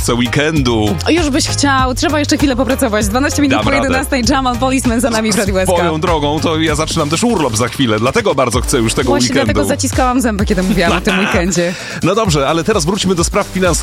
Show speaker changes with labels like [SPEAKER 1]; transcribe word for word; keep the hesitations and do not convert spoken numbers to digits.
[SPEAKER 1] chcę weekendu.
[SPEAKER 2] Już byś chciał, trzeba jeszcze chwilę popracować. dwanaście minut
[SPEAKER 1] Dam
[SPEAKER 2] po
[SPEAKER 1] radę.
[SPEAKER 2] jedenastej Jamal Policeman za nami w Radiu S K.
[SPEAKER 1] Swoją drogą, to ja zaczynam też urlop za chwilę, dlatego bardzo chcę już tego
[SPEAKER 2] Właśnie
[SPEAKER 1] weekendu.
[SPEAKER 2] dlatego zaciskałam zęby, kiedy mówiłam o tym weekendzie.
[SPEAKER 1] No dobrze, ale teraz wróćmy do spraw finansowych.